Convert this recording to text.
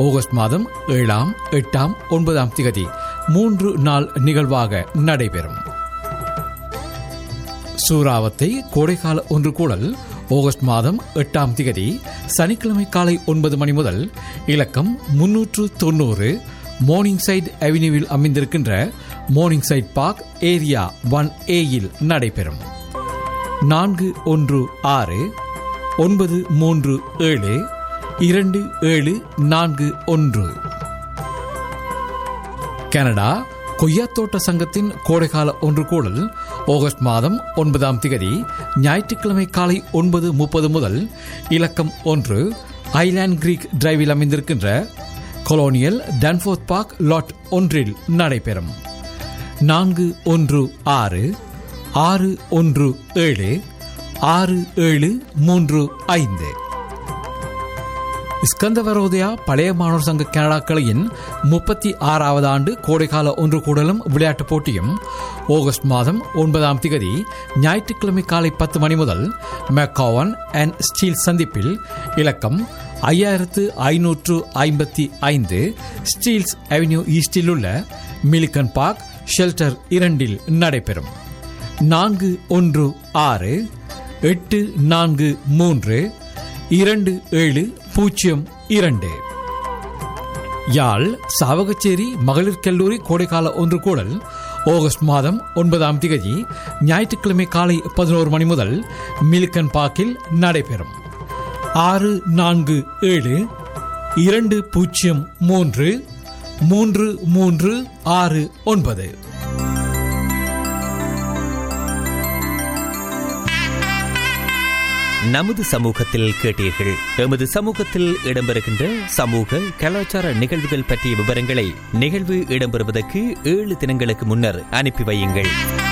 August மாதம் 7, 8, 9 திகதி 3 நாள் நிகழ்வாக நடைபெறும். சூறாவத்தை கோடைக்கால ஒன்று கூடல் ஆகஸ்ட் மாதம் 8 திகதி சனிக்கிழமை காலை 9 மணி முதல் இலக்கம் 390 மோர்னிங் சைட் அவென்யூவில் அமைந்திருக்கின்ற morning side park area 1A நடைபெறும். 416-937-2741. கனடா கொய்யாத்தோட்ட சங்கத்தின் கோடைக்கால ஒன்று கூடல் ஆகஸ்ட் மாதம் 9 திகதி ஞாயிற்றுக்கிழமை காலை 9:30 முதல் இலக்கம் 1 ஐலாண்ட் கிரீக் டிரைவில் அமைந்திருக்கின்ற கொலோனியல் டான்ஃபோர்த் பார்க் லாட் 1 நடைபெறும். 416-617-6735. ஸ்கந்தவரோதயா பழைய மாணவர் சங்க கனடா கிளையின் 36வது ஆண்டு கோடைக்கால ஒன்று கூடலும் விளையாட்டுப் போட்டியும் ஆகஸ்ட் மாதம் 9 திகதி ஞாயிற்றுக்கிழமை காலை 10 மணி முதல் மெக்காவன் அண்ட் ஸ்டீல் சந்திப்பில் இலக்கம் 5555 ஸ்டீல்ஸ் அவென்யூ ஈஸ்டில் உள்ள மிலிகன் பார்க் ஷெல்டர் 2 நடைபெறும். 416-843-2702. யாழ் சாவகச்சேரி மகளிர் கல்லூரி கோடைக்கால ஒன்று கூடல் ஆகஸ்ட் மாதம் 9 திகதி ஞாயிற்றுக்கிழமை காலை 11 மணி முதல் மிலிகன் பார்க்கில் நடைபெறும். 647-203-3369. நமது சமூகத்தில் கேட்டீர்கள். எமது சமூகத்தில் இடம்பெறுகின்ற சமூக கலாச்சார நிகழ்வுகள் பற்றிய விவரங்களை நிகழ்வு இடம்பெறுவதற்கு 7 தினங்களுக்கு முன்னர் அனுப்பி வையுங்கள்.